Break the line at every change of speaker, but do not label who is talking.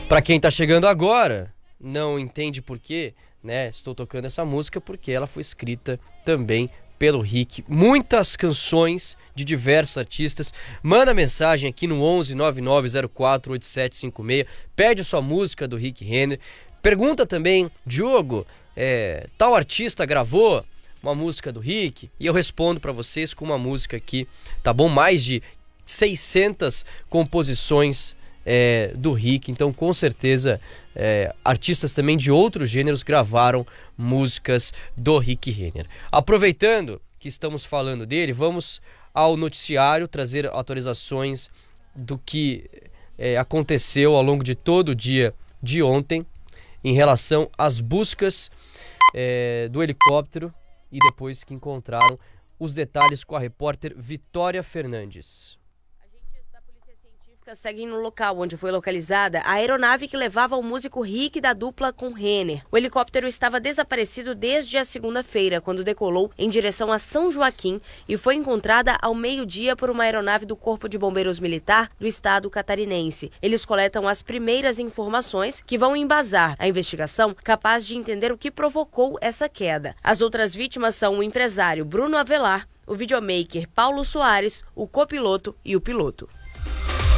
Para quem tá chegando agora, não entende por quê, né? Estou tocando essa música porque ela foi escrita também pelo Rick. Muitas canções de diversos artistas. Manda mensagem aqui no 1199048756. Pede sua música do Rick Renner. Pergunta também, Diogo, tal artista gravou uma música do Rick? E eu respondo para vocês com uma música aqui, tá bom? Mais de 600 composições do Rick, então com certeza artistas também de outros gêneros gravaram músicas do Rick Renner. Aproveitando que estamos falando dele, vamos ao noticiário trazer atualizações do que aconteceu ao longo de todo o dia de ontem em relação às buscas do helicóptero e depois que encontraram os detalhes com a repórter Vitória Fernandes.
Seguem no local onde foi localizada a aeronave que levava o músico Rick da dupla com Renner. O helicóptero estava desaparecido desde a segunda-feira, quando decolou em direção a São Joaquim e foi encontrada ao meio-dia por uma aeronave do Corpo de Bombeiros Militar do estado catarinense. Eles coletam as primeiras informações que vão embasar a investigação capaz de entender o que provocou essa queda. As outras vítimas são o empresário Bruno Avelar, o videomaker Paulo Soares, o copiloto e o piloto.